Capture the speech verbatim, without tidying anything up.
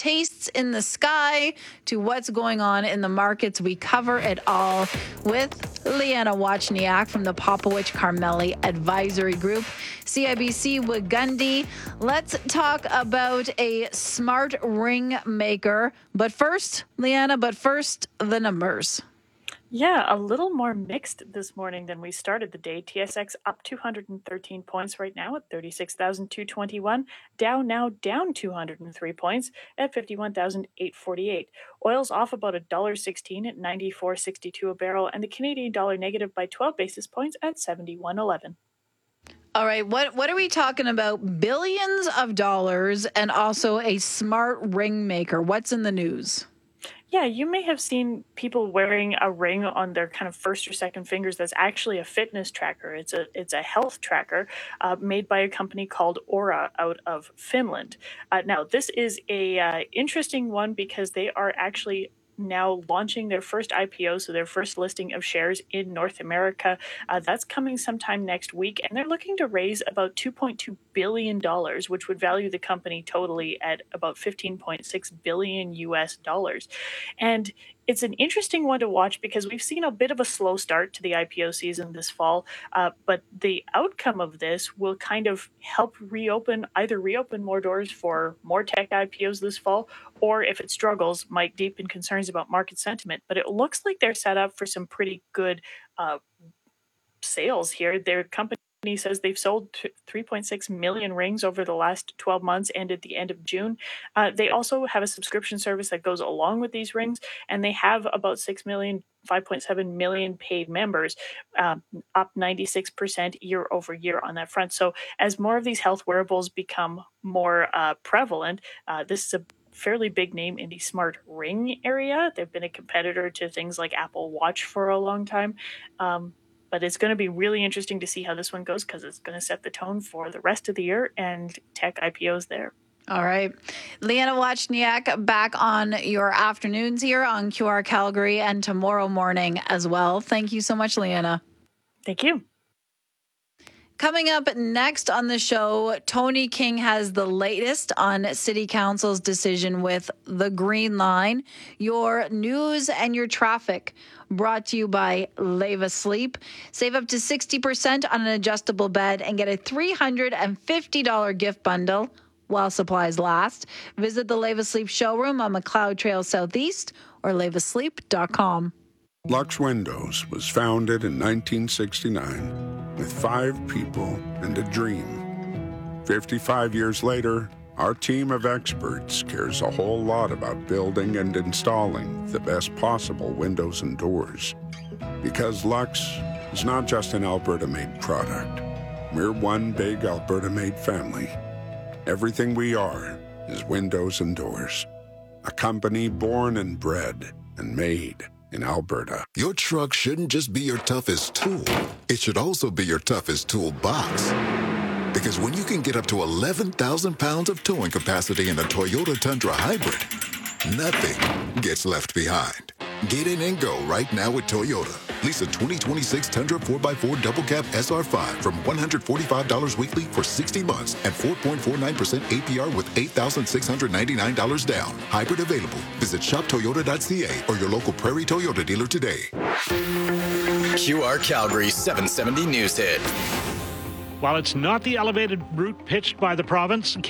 tastes in the sky to what's going on in the markets. We cover it all with Liana Wachniak from the Popowich Carmeli Advisory Group, C I B C Wagundi. Let's talk about a smart ring maker. But first, Liana, but first, the numbers. Yeah, a little more mixed this morning than we started the day. T S X up two hundred thirteen points right now at thirty-six thousand two hundred twenty-one. Dow now down two hundred three points at fifty-one thousand eight hundred forty-eight. Oil's off about one dollar sixteen at ninety-four sixty-two a barrel, and the Canadian dollar negative by twelve basis points at seventy-one eleven. All right, what what are we talking about? Billions of dollars and also a smart ring maker. What's in the news? Yeah, you may have seen people wearing a ring on their kind of first or second fingers that's actually a fitness tracker. It's a it's a health tracker uh, made by a company called Aura out of Finland. Uh, now, this is a uh, interesting one because they are actually now launching their first I P O, so their first listing of shares in North America. Uh, that's coming sometime next week, and they're looking to raise about two point two billion dollars, which would value the company totally at about fifteen point six billion U S dollars. And it's an interesting one to watch because we've seen a bit of a slow start to the I P O season this fall, uh, but the outcome of this will kind of help reopen, either reopen more doors for more tech I P Os this fall, or if it struggles, might deepen concerns about market sentiment. But it looks like they're set up for some pretty good uh, sales here. Their company says they've sold three point six million rings over the last twelve months and at the end of June. Uh, they also have a subscription service that goes along with these rings, and they have about six million, five point seven million paid members, uh, up ninety-six percent year over year on that front. So as more of these health wearables become more uh, prevalent, uh, this is a fairly big name in the smart ring area. They've been a competitor to things like Apple Watch for a long time. Um, But it's going to be really interesting to see how this one goes because it's going to set the tone for the rest of the year and tech I P Os there. All right. Liana Wachniak back on your afternoons here on Q R Calgary and tomorrow morning as well. Thank you so much, Liana. Thank you. Coming up next on the show, Tony King has the latest on City Council's decision with the Green Line, your news and your traffic. Brought to you by Leva Sleep. Save up to sixty percent on an adjustable bed and get a three hundred fifty dollars gift bundle while supplies last. Visit the Leva Sleep showroom on McLeod Trail Southeast or leva sleep dot com. Lux Windows was founded in nineteen sixty-nine with five people and a dream. fifty-five years later, our team of experts cares a whole lot about building and installing the best possible windows and doors. Because Lux is not just an Alberta-made product. We're one big Alberta-made family. Everything we are is windows and doors. A company born and bred and made in Alberta. Your truck shouldn't just be your toughest tool. It should also be your toughest toolbox. Because when you can get up to eleven thousand pounds of towing capacity in a Toyota Tundra Hybrid, nothing gets left behind. Get in and go right now at Toyota. Lease a twenty twenty-six Tundra four by four Double Cab S R five from one hundred forty-five dollars weekly for sixty months at four point four nine percent A P R with eight thousand six hundred ninety-nine dollars down. Hybrid available. Visit shop toyota dot c a or your local Prairie Toyota dealer today. Q R Calgary seven seventy News Hit. While it's not the elevated route pitched by the province,